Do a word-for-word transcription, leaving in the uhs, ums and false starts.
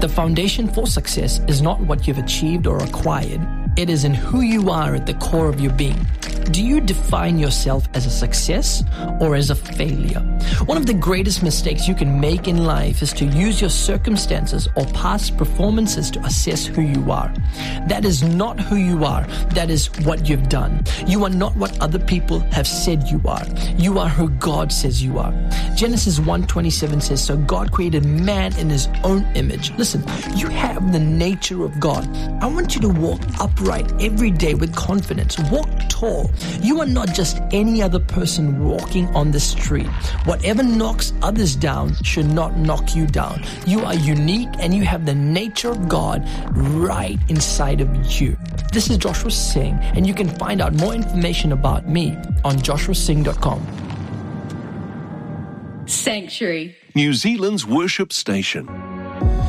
The foundation for success is not what you've achieved or acquired. It is in who you are at the core of your being. Do you define yourself as a success or as a failure? One of the greatest mistakes you can make in life is to use your circumstances or past performances to assess who you are. That is not who you are. That is what you've done. You are not what other people have said you are. You are who God says you are. Genesis one twenty-seven says, so God created man in his own image. Listen, you have the nature of God. I want you to walk upright every day with confidence. Walk tall. You are not just any other person walking on the street. Whatever knocks others down should not knock you down. You are unique and you have the nature of God right inside of you. This is Joshua Singh, and you can find out more information about me on joshua singh dot com. Sanctuary, New Zealand's worship station.